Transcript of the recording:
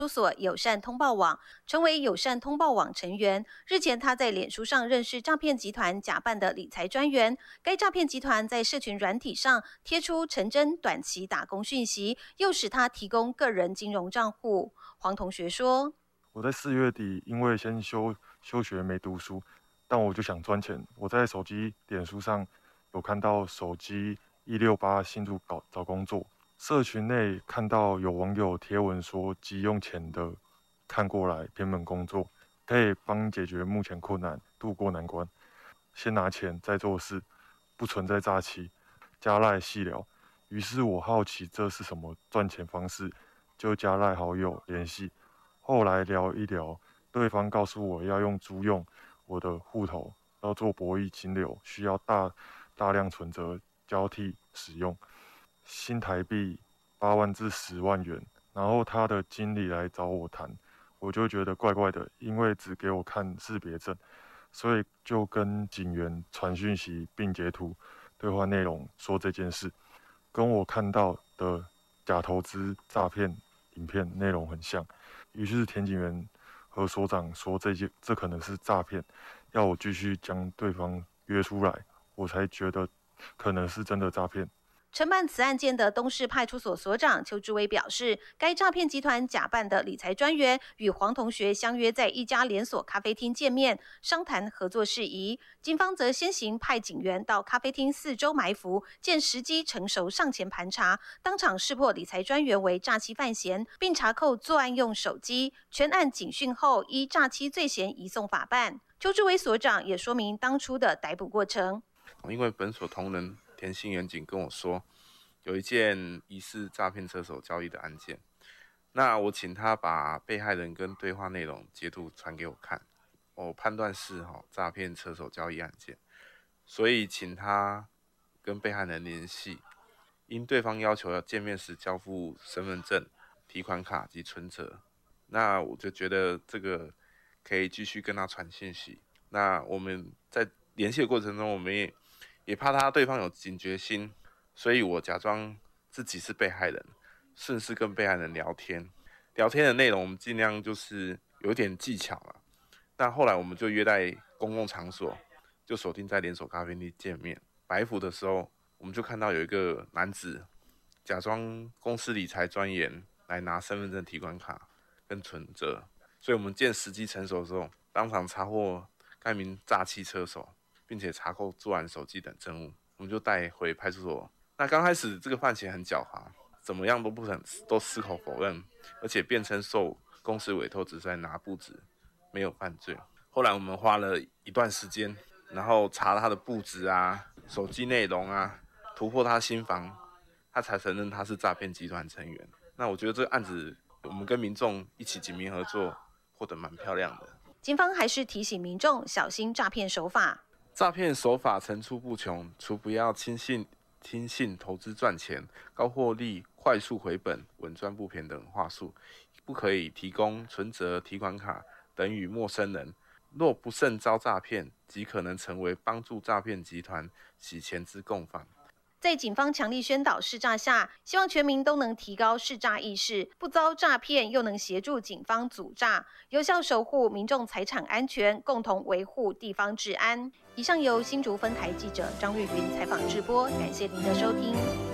出所友善通报网，成为友善通报网成员。日前，他在脸书上认识诈骗集团假扮的理财专员。该诈骗集团在社群软体上贴出成真短期打工讯息，诱使他提供个人金融账户。黄同学说：“ 我在4月底因为先休学没读书，但我就想赚钱。我在手机脸书上有看到手机168新竹找工作。”社群内看到有网友贴文说，急用钱的看过来偏本工作，可以帮解决目前困难，渡过难关。先拿钱再做事，不存在诈欺。加赖细聊，于是我好奇这是什么赚钱方式，就加赖好友联系。后来聊一聊，对方告诉我要租用我的户头，要做博弈金流，需要大量存折交替使用。新台币8万至10万元，然后他的经理来找我谈，我就觉得怪怪的，因为只给我看识别证，所以就跟警员传讯息并截图对话内容说这件事，跟我看到的假投资诈骗影片内容很像，于是田警员和所长说这可能是诈骗，要我继续将对方约出来，我才觉得可能是真的诈骗。 承办此案件的东势派出所所长邱志威表示，该诈骗集团假扮的理财专员与黄同学相约在一家连锁咖啡厅见面，商谈合作事宜。警方则先行派警员到咖啡厅4周埋伏，见时机成熟上前盘查，当场识破理财专员为诈欺犯嫌，并查扣作案用手机。全案警讯后，依诈欺罪嫌移送法办。邱志威所长也说明当初的逮捕过程。 因为本所同仁田姓员警跟我说，有一件疑似诈骗车手交易的案件，那我请他把被害人跟对话内容截图传给我看，我判断是诈骗车手交易案件，所以请他跟被害人联系，因对方要求要见面时交付身份证、提款卡及存折，那我就觉得这个可以继续跟他传信息。那我们在联系的过程中，我们也怕对方有警觉心，所以我假装自己是被害人，顺势跟被害人聊天。聊天的内容我们尽量就是有点技巧了。那后来我们就约在公共场所，就锁定在连锁咖啡厅见面。埋伏的时候，我们就看到有一个男子假装公司理财专员来拿身份证、提款卡跟存折，所以我们见时机成熟的时候，当场查获该名诈欺车手，并且查扣作案手机等证物，我们就带回派出所。那刚开始这个犯嫌很狡猾，怎么样都矢口否认，而且辩称受公司委托只是在拿簿子，没有犯罪。后来我们花了一段时间，然后查他的簿子啊、手机内容啊，突破他心防，他才承认他是诈骗集团成员。那我觉得这个案子，我们跟民众一起紧密合作，获得蛮漂亮的。 警方还是提醒民众小心诈骗手法。 诈骗手法层出不穷，除不要轻信投资赚钱、高获利、快速回本、稳赚不赔等话术，不可以提供存折、提款卡等与陌生人。若不慎遭诈骗，即可能成为帮助诈骗集团洗钱之共犯。 在警方强力宣导识诈下，希望全民都能提高识诈意识，不遭诈骗，又能协助警方阻诈，有效守护民众财产安全，共同维护地方治安。以上由新竹分台记者张玉云采访直播，感谢您的收听。